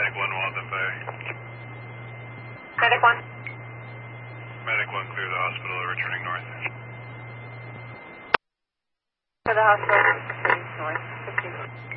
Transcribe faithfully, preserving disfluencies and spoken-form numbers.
Medic one, Walden Bay. Medic one. Medic one, clear the hospital, returning north. For the hospital, north.